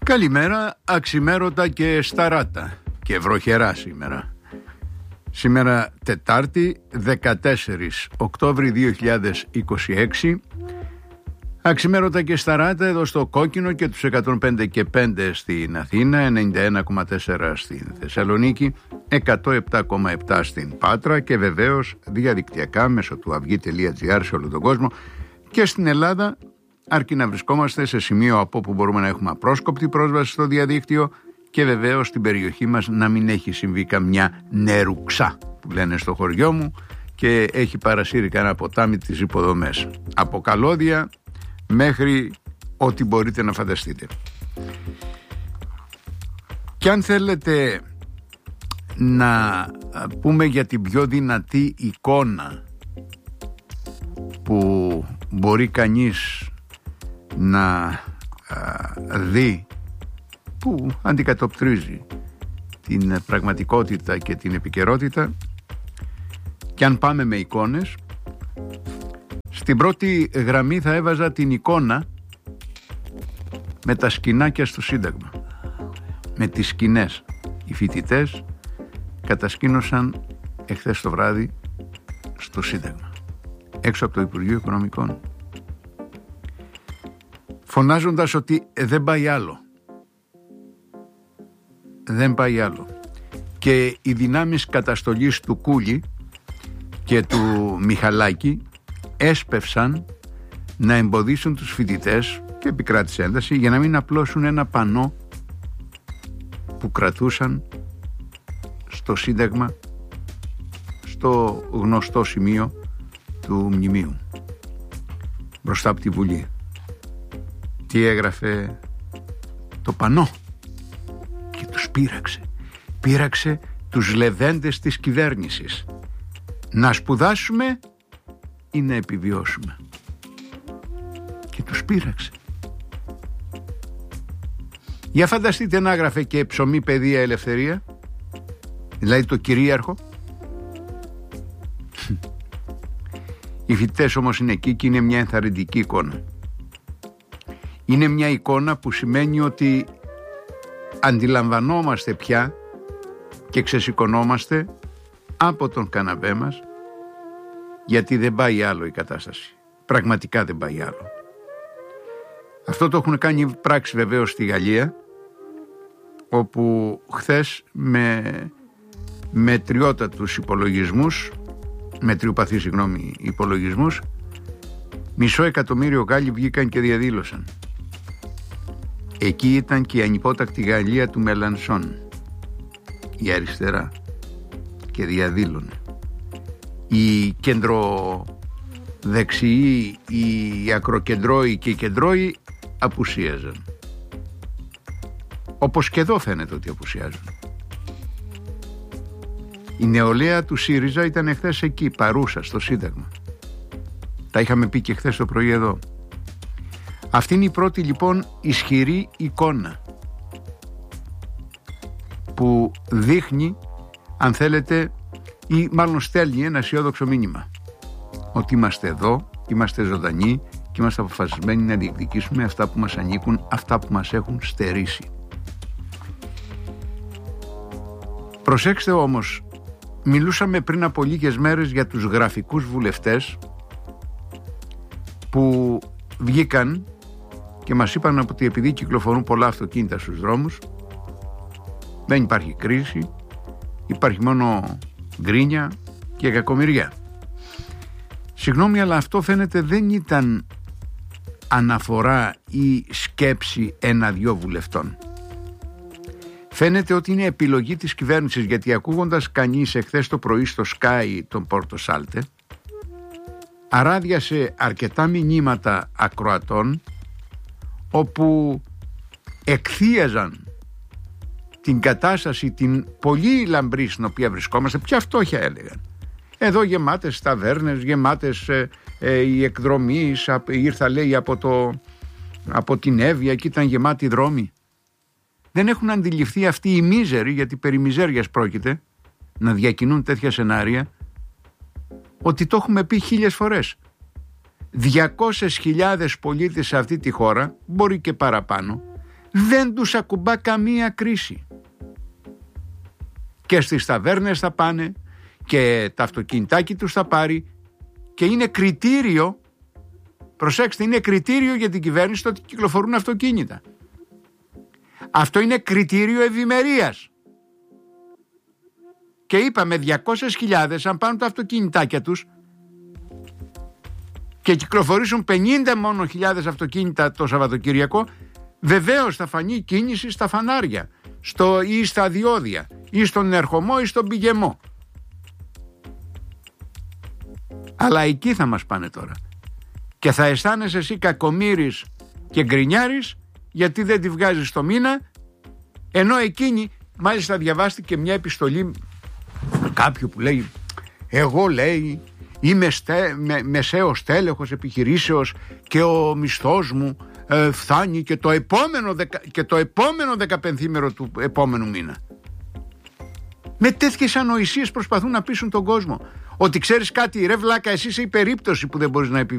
Καλημέρα, αξιμέρωτα και σταράτα και βροχερά σήμερα. Σήμερα Τετάρτη 14 Οκτώβρη 2026. Αξιμέρωτα και σταράτα εδώ στο Κόκκινο και τους 105 και 5 στην Αθήνα, 91,4 στην Θεσσαλονίκη, 107,7 στην Πάτρα και βεβαίως διαδικτυακά μέσω του avygi.gr σε όλο τον κόσμο και στην Ελλάδα, αρκεί να βρισκόμαστε σε σημείο από όπου μπορούμε να έχουμε απρόσκοπτη πρόσβαση στο διαδίκτυο και βεβαίως στην περιοχή μας να μην έχει συμβεί καμιά νερουξά που λένε στο χωριό μου και έχει παρασύρει κανένα ποτάμι τις υποδομές. Από καλώδια μέχρι ό,τι μπορείτε να φανταστείτε. Και αν θέλετε να πούμε για την πιο δυνατή εικόνα που μπορεί κανείς να δει, που αντικατοπτρίζει την πραγματικότητα και την επικαιρότητα, και αν πάμε με εικόνες, στην πρώτη γραμμή θα έβαζα την εικόνα με τα σκηνάκια στο Σύνταγμα. Με τις σκηνές. Οι φοιτητές κατασκήνωσαν εχθές το βράδυ στο Σύνταγμα, έξω από το Υπουργείο Οικονομικών, φωνάζοντας ότι δεν πάει άλλο. Δεν πάει άλλο. Και οι δυνάμεις καταστολής του Κούλη και του Μιχαλάκη έσπευσαν να εμποδίσουν τους φοιτητές και επικράτησε ένταση για να μην απλώσουν ένα πανό που κρατούσαν στο Σύνταγμα, στο γνωστό σημείο του μνημείου μπροστά από τη Βουλή. Τι έγραφε το πανό? Και τους πείραξε τους λεβέντες της κυβέρνησης. Να σπουδάσουμε ή να επιβιώσουμε. Και τους πείραξε. Για φανταστείτε να έγραφε και ψωμί, παιδεία, ελευθερία, δηλαδή το κυρίαρχο. Οι φοιτητές όμως είναι εκεί και είναι μια ενθαρρυντική εικόνα. Είναι μια εικόνα που σημαίνει ότι αντιλαμβανόμαστε πια και ξεσηκωνόμαστε από τον καναπέ μας, γιατί δεν πάει άλλο η κατάσταση. Πραγματικά δεν πάει άλλο. Αυτό το έχουν κάνει πράξη βεβαίως στη Γαλλία, όπου χθες με μετριοπαθείς υπολογισμούς, 500.000 Γάλλοι βγήκαν και διαδήλωσαν. Εκεί ήταν και η ανυπότακτη Γαλλία του Μελανσόν, η αριστερά, και διαδήλωνε. Οι κεντροδεξιοί, οι ακροκεντρώοι και οι κεντρώοι απουσίαζαν. Όπως και εδώ φαίνεται ότι απουσιάζουν. Η νεολαία του ΣΥΡΙΖΑ ήταν εχθές εκεί, παρούσα στο Σύνταγμα. Τα είχαμε πει και χθες το πρωί εδώ. Αυτή είναι η πρώτη λοιπόν ισχυρή εικόνα που δείχνει, αν θέλετε, ή μάλλον στέλνει ένα αισιόδοξο μήνυμα, ότι είμαστε εδώ, είμαστε ζωντανοί και είμαστε αποφασισμένοι να διεκδικήσουμε αυτά που μας ανήκουν, αυτά που μας έχουν στερήσει. Προσέξτε όμως, μιλούσαμε πριν από λίγες μέρες για τους γραφικούς βουλευτές που βγήκαν και μας είπαν ότι επειδή κυκλοφορούν πολλά αυτοκίνητα στους δρόμους, δεν υπάρχει κρίση, υπάρχει μόνο γκρίνια και κακομοιριά. Συγγνώμη, αλλά αυτό φαίνεται δεν ήταν αναφορά ή σκέψη ένα-δυο βουλευτών. Φαίνεται ότι είναι επιλογή της κυβέρνησης, γιατί ακούγοντας κανείς εχθές το πρωί στο Sky τον Πόρτο Σάλτε, αράδιασε αρκετά μηνύματα ακροατών όπου εκθίαζαν την κατάσταση, την πολύ λαμπρή στην οποία βρισκόμαστε. Ποια φτώχεια έλεγαν. Εδώ γεμάτες ταβέρνες, γεμάτες οι εκδρομείς, ήρθα λέει από την Εύβοια και ήταν γεμάτοι δρόμοι. Δεν έχουν αντιληφθεί αυτοί οι μίζεροι, γιατί περί μιζέριας πρόκειται, να διακινούν τέτοια σενάρια, ότι το έχουμε πει 1000 φορές. 200.000 πολίτες σε αυτή τη χώρα, μπορεί και παραπάνω, Δεν τους ακουμπά καμία κρίση. Και στις ταβέρνες θα πάνε και τα αυτοκινητάκι τους θα πάρει και είναι κριτήριο, προσέξτε, είναι κριτήριο για την κυβέρνηση το ότι κυκλοφορούν αυτοκίνητα. Αυτό είναι κριτήριο ευημερίας. Και είπαμε 200.000 αν πάρουν τα αυτοκινητάκια τους και κυκλοφορήσουν 50 μόνο χιλιάδες αυτοκίνητα το Σαββατοκύριακο, βεβαίως θα φανεί κίνηση στα φανάρια ή στα διόδια ή στον ερχομό ή στον πηγεμό. Αλλά εκεί θα μας πάνε τώρα και θα αισθάνεσαι εσύ κακομοίρης και γκρινιάρης γιατί δεν τη βγάζεις το μήνα, ενώ εκείνη, μάλιστα διαβάστηκε μια επιστολή κάποιου που λέει εγώ, λέει, είμαι μεσαίος τέλεχος επιχειρήσεως και ο μισθός μου φτάνει και το επόμενο 15ήμερο του επόμενου μήνα. Με τέτοιες ανοησίες προσπαθούν να πείσουν τον κόσμο ότι ξέρεις κάτι, ρε βλάκα, εσύ είσαι η περίπτωση που δεν μπορείς να επιβιώσεις.